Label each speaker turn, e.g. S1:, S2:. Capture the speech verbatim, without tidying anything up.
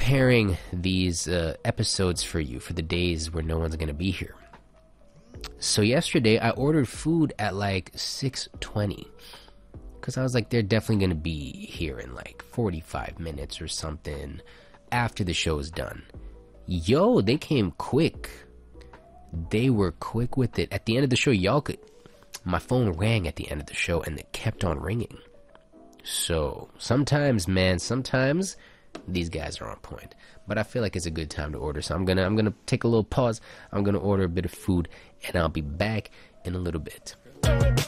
S1: preparing these uh, episodes for you for the days where no one's gonna be here. So yesterday I ordered food at like six twenty because I was like, they're definitely gonna be here in like forty-five minutes or something after the show is done. Yo, they came quick. They were quick with it. At the end of the show, y'all could... My phone rang at the end of the show, and it kept on ringing. So, sometimes, man, sometimes these guys are on point. But I feel like it's a good time to order. So I'm gonna, I'm gonna take a little pause. I'm gonna order a bit of food, and I'll be back in a little bit.